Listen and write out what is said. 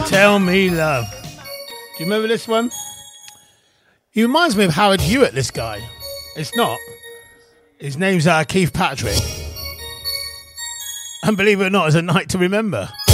Tell Me Love. Do you remember this one? He reminds me of Howard Hewitt, this guy. It's not. His name's Keith Patrick. And believe it or not, it's a night to remember.